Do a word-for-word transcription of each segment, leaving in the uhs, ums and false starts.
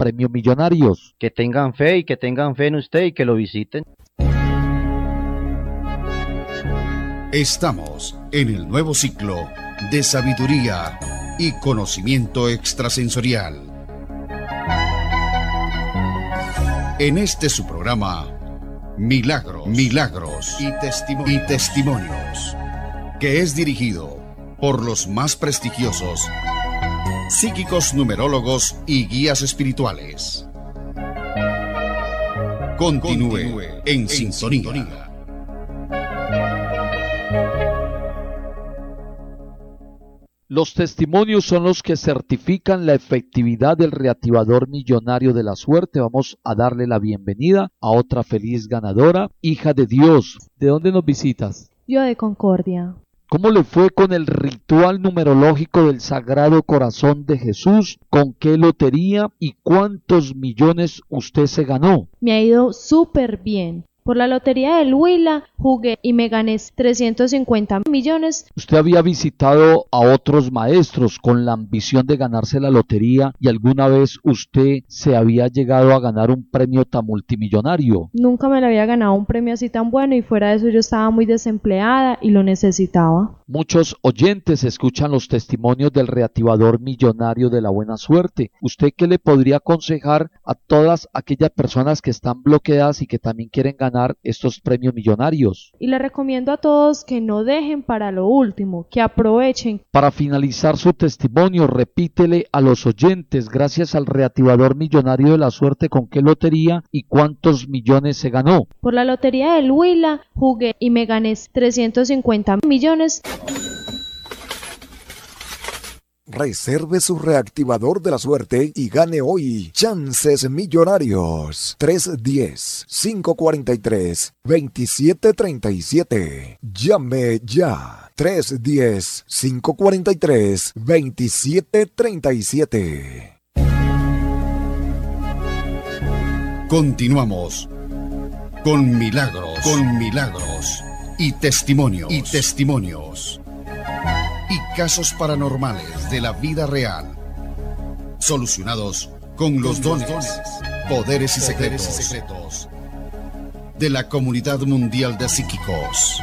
premios millonarios. Que tengan fe y que tengan fe en usted y que lo visiten. Estamos en el nuevo ciclo de sabiduría y conocimiento extrasensorial. En este su programa, Milagros, Milagros y Testimonios, y Testimonios, que es dirigido por los más prestigiosos psíquicos, numerólogos y guías espirituales. Continúe, Continúe en, en sintonía. sintonía. Los testimonios son los que certifican la efectividad del reactivador millonario de la suerte. Vamos a darle la bienvenida a otra feliz ganadora, hija de Dios. ¿De dónde nos visitas? Yo de Concordia. ¿Cómo le fue con el ritual numerológico del Sagrado Corazón de Jesús? ¿Con qué lotería y cuántos millones usted se ganó? Me ha ido súper bien. Por la lotería del Huila jugué y me gané trescientos cincuenta millones. Usted había visitado a otros maestros con la ambición de ganarse la lotería y alguna vez usted se había llegado a ganar un premio tan multimillonario. Nunca me lo había ganado un premio así tan bueno y fuera de eso yo estaba muy desempleada y lo necesitaba. Muchos oyentes escuchan los testimonios del reactivador millonario de la buena suerte. ¿Usted qué le podría aconsejar a todas aquellas personas que están bloqueadas y que también quieren ganar estos premios millonarios? Y le recomiendo a todos que no dejen para lo último, que aprovechen. Para finalizar su testimonio, repítele a los oyentes, gracias al reactivador millonario de la suerte, con qué lotería y cuántos millones se ganó. Por la lotería del Huila jugué y me gané trescientos cincuenta millones. Reserve su reactivador de la suerte y gane hoy chances millonarios. tres uno cero, cinco cuatro tres, dos siete tres siete. Llame ya. tres uno cero, cinco cuatro tres, dos siete tres siete. Continuamos con Milagros, con Milagros y Testimonios, y Testimonios. Y casos paranormales de la vida real, solucionados con los dones, poderes y secretos, y secretos de la comunidad mundial de psíquicos.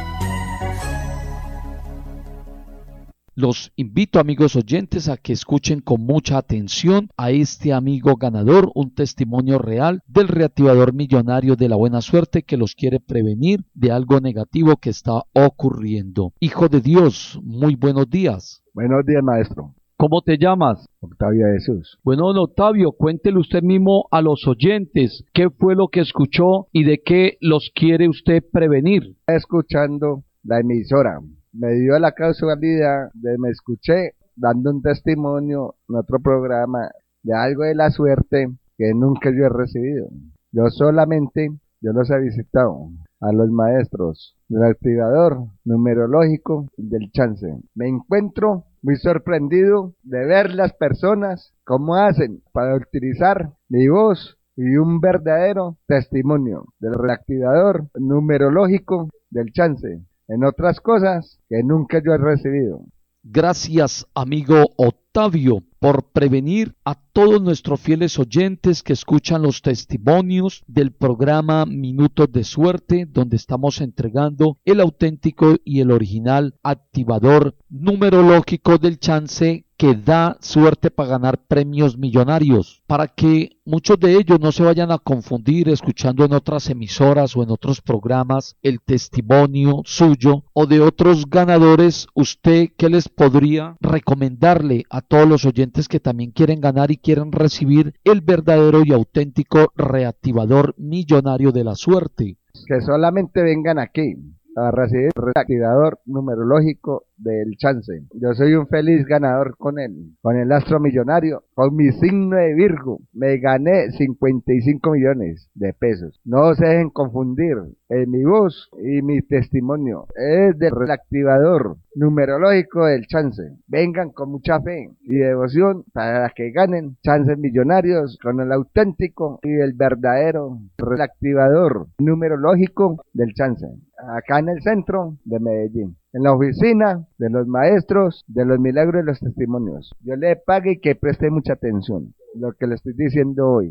Los invito, amigos oyentes, a que escuchen con mucha atención a este amigo ganador, un testimonio real del reactivador millonario de la buena suerte que los quiere prevenir de algo negativo que está ocurriendo. Hijo de Dios, muy buenos días. Buenos días, maestro. ¿Cómo te llamas? Octavio Jesús. Bueno, don Octavio, cuéntele usted mismo a los oyentes qué fue lo que escuchó y de qué los quiere usted prevenir. Escuchando la emisora, me dio la casualidad de me escuché dando un testimonio en otro programa de algo de la suerte que nunca yo he recibido. Yo solamente, yo los he visitado a los maestros del activador numerológico del chance. Me encuentro muy sorprendido de ver las personas cómo hacen para utilizar mi voz y un verdadero testimonio del reactivador numerológico del chance, en otras cosas que nunca yo he recibido. Gracias, amigo Octavio, por prevenir a todos nuestros fieles oyentes que escuchan los testimonios del programa Minutos de Suerte, donde estamos entregando el auténtico y el original activador numerológico del chance que da suerte para ganar premios millonarios, para que muchos de ellos no se vayan a confundir escuchando en otras emisoras o en otros programas el testimonio suyo o de otros ganadores. ¿Usted qué les podría recomendarle a todos los oyentes que también quieren ganar y quieren recibir el verdadero y auténtico reactivador millonario de la suerte? Que solamente vengan aquí a recibir el reactivador numerológico del chance. Yo soy un feliz ganador con él, con el astro millonario, con mi signo de Virgo. Me gané cincuenta y cinco millones de pesos. No se dejen confundir. En mi voz y mi testimonio es del reactivador numerológico del chance. Vengan con mucha fe y devoción para que ganen chances millonarios con el auténtico y el verdadero reactivador numerológico del chance. Acá en el centro de Medellín, en la oficina de los maestros de los milagros y los testimonios. Yo le pague y que preste mucha atención lo que le estoy diciendo hoy.